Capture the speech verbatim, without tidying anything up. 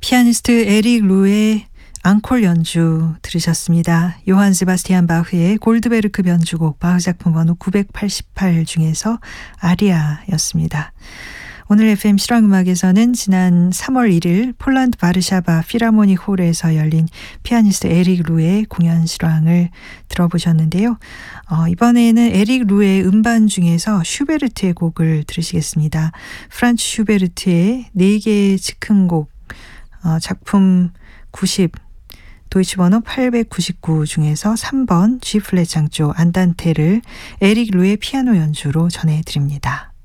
피아니스트 에릭 루의 앙콜 연주 들으셨습니다. 요한 세바스티안 바흐의 골드베르크 변주곡 바흐 작품 번호 구백팔십팔 중에서 아리아였습니다. 오늘 에프엠 실황음악에서는 지난 삼월 일일 폴란드 바르샤바 필하모닉 홀에서 열린 피아니스트 에릭 루의 공연 실황을 들어보셨는데요. 어, 이번에는 에릭 루의 음반 중에서 슈베르트의 곡을 들으시겠습니다. 프란츠 슈베르트의 네 개의 즉흥곡 어, 작품 구십 도이치 번호 팔백구십구 중에서 삼 번 G 플랫 장조 안단테를 에릭 루의 피아노 연주로 전해드립니다.